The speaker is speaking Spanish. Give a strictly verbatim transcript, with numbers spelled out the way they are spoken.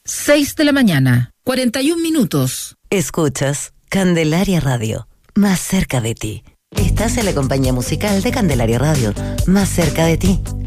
seis de la mañana, cuarenta y un minutos. Escuchas Candelaria Radio, más cerca de ti. Estás en la compañía musical de Candelaria Radio, más cerca de ti.